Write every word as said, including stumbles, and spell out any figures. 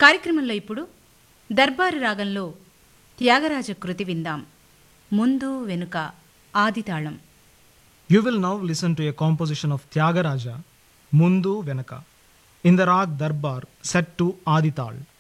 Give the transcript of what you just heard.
కార్యక్రమంలో ఇప్పుడు దర్బారు రాగంలో త్యాగరాజ కృతి విందాం. ముందు వెనుక ఆదితాళం. You will now listen to a composition of Tyagaraja, Mundu Venaka, in the rag Darbar set to Adital.